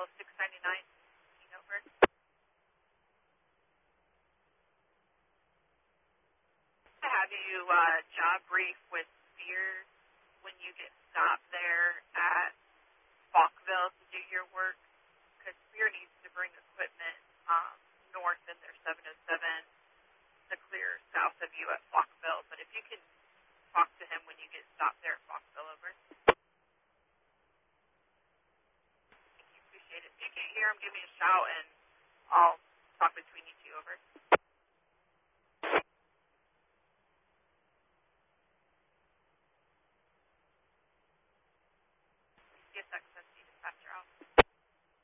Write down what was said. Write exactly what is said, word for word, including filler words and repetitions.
Foxville six ninety-nine, over. I have you uh, job brief with Spears when you get stopped there at Foxville to do your work, because Spear needs to bring equipment um, north in their seven oh seven to clear south of you at Foxville. But if you can talk to him when you get stopped there at Foxville, over. Thank you, appreciate it. If you can't hear him, give me a shout and I'll talk between you two, over. Yes, sir.